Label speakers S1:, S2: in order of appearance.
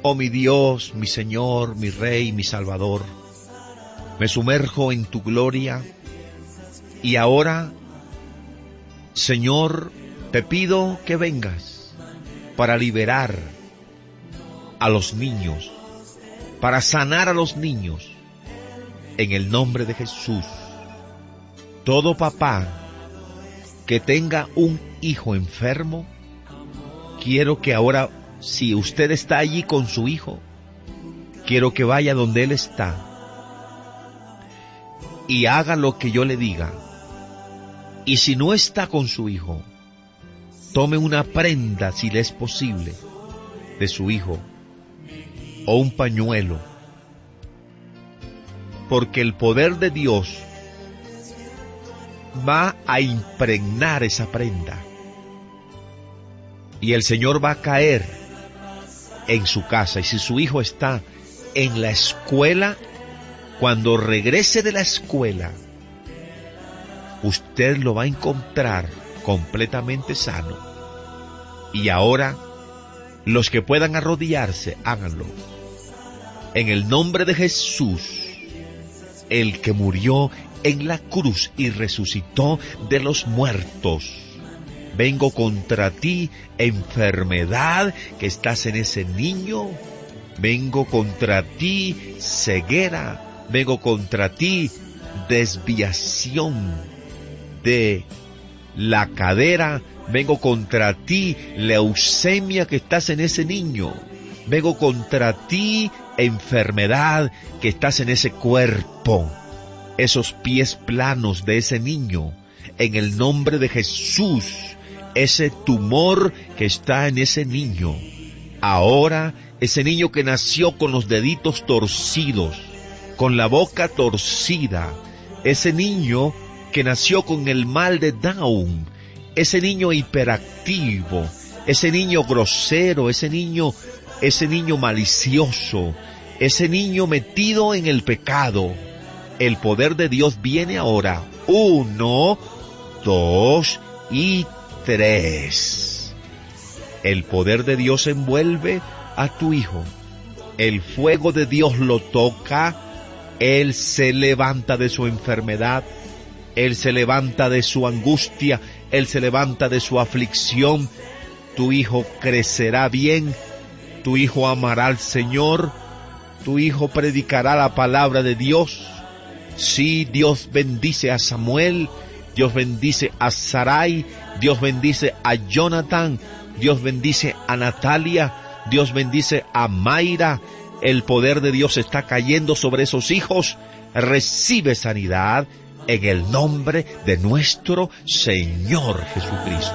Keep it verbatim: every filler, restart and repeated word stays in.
S1: Oh mi Dios, mi Señor, mi Rey, mi Salvador, me sumerjo en tu gloria y ahora, Señor, te pido que vengas para liberar a los niños, para sanar a los niños, en el nombre de Jesús. Todo papá que tenga un hijo enfermo, quiero que ahora, si usted está allí con su hijo, quiero que vaya donde él está y haga lo que yo le diga. Y si no está con su hijo, tome una prenda, si le es posible, de su hijo, o un pañuelo, porque el poder de Dios va a impregnar esa prenda y el Señor va a caer en su casa. Y si su hijo está en la escuela, cuando regrese de la escuela, usted lo va a encontrar completamente sano. Y ahora, los que puedan arrodillarse, háganlo. En el nombre de Jesús, el que murió en la cruz y resucitó de los muertos, vengo contra ti, enfermedad que estás en ese niño. Vengo contra ti, ceguera. Vengo contra ti, desviación de la cadera. Vengo contra ti, leucemia que estás en ese niño. Vengo contra ti, enfermedad que estás en ese cuerpo. Esos pies planos de ese niño, en el nombre de Jesús. Ese tumor que está en ese niño. Ahora, ese niño que nació con los deditos torcidos, con la boca torcida, ese niño que nació con el mal de Down, ese niño hiperactivo, ese niño grosero, ese niño, ese niño malicioso, ese niño metido en el pecado. El poder de Dios viene ahora. Uno, dos y tres. El poder de Dios envuelve a tu hijo. El fuego de Dios lo toca. Él se levanta de su enfermedad. Él se levanta de su angustia. Él se levanta de su aflicción. Tu hijo crecerá bien. Tu hijo amará al Señor. Tu hijo predicará la palabra de Dios. Sí, Dios bendice a Samuel. Dios bendice a Sarai. Dios bendice a Jonathan. Dios bendice a Natalia. Dios bendice a Mayra. El poder de Dios está cayendo sobre esos hijos. Recibe sanidad en el nombre de nuestro Señor Jesucristo.